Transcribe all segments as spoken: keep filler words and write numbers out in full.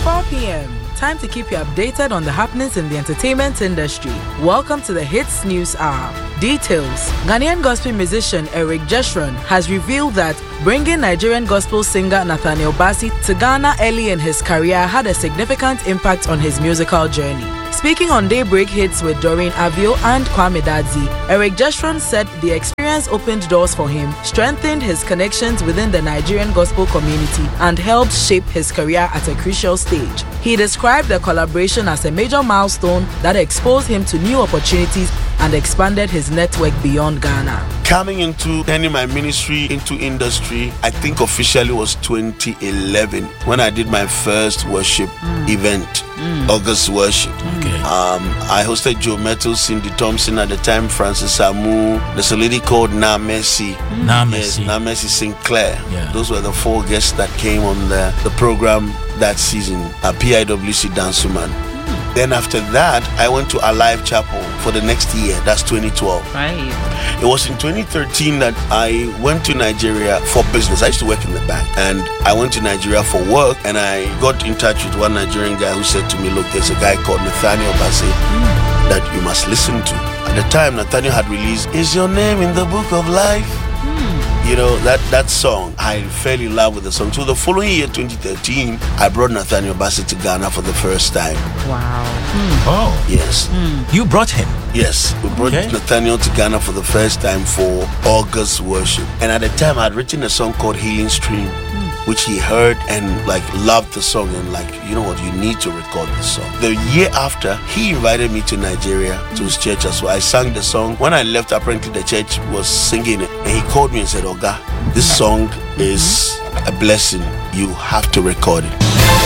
four p.m. Time to keep you updated on the happenings in the entertainment industry. Welcome to the Hits News Hour. Details. Ghanaian gospel musician Eric Jeshurun has revealed that bringing Nigerian gospel singer Nathaniel Bassey to Ghana early in his career had a significant impact on his musical journey. Speaking on Daybreak Hits with Doreen Avio and Kwame Dadzi, Eric Jeshurun said the experience opened doors for him, strengthened his connections within the Nigerian gospel community, and helped shape his career at a crucial stage. He described the collaboration as a major milestone that exposed him to new opportunities and expanded his network beyond Ghana. Coming into turning my ministry into industry, I think officially was twenty eleven when I did my first worship mm. event, mm. August Worship. Okay. Um, I hosted Joe Metal, Cindy Thompson at the time, Francis Amu. There's a lady called Na Mercy. Mm. Na Mercy. Yes, Na Mercy Sinclair. Yeah. Those were the four guests that came on the, the program that season at P I W C Dansuman. Then after that, I went to Alive Chapel for the next year. That's twenty twelve. Right. It was in twenty thirteen that I went to Nigeria for business. I used to work in the bank. And I went to Nigeria for work. And I got in touch with one Nigerian guy who said to me, look, there's a guy called Nathaniel Bassey mm. that you must listen to. At the time, Nathaniel had released Is Your Name in the Book of Life? Mm. You know, that, that song, I fell in love with the song. So the following year, twenty thirteen, I brought Nathaniel Bassey to Ghana for the first time. Wow. Mm. Oh. Yes. Mm. You brought him? Yes. We brought okay. Nathaniel to Ghana for the first time for August Worship. And at the time, I had written a song called Healing Stream, mm. which he heard and like loved the song and like, you know what, you need to record this song. The year after, he invited me to Nigeria to his church as well. I sang the song. When I left, apparently the church was singing it. And he called me and said, Oga, this song is a blessing. You have to record it.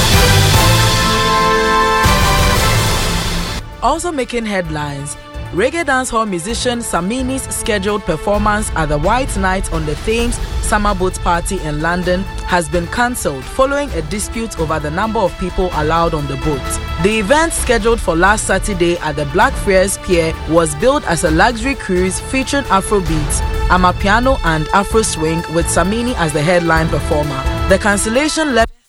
Also making headlines, reggae dancehall musician Samini's scheduled performance at the White Night on the Thames Summer Boat Party in London has been cancelled following a dispute over the number of people allowed on the boat. The event, scheduled for last Saturday at the Blackfriars Pier, was billed as a luxury cruise featuring Afrobeats, Amapiano and Afro Swing with Samini as the headline performer. The cancellation left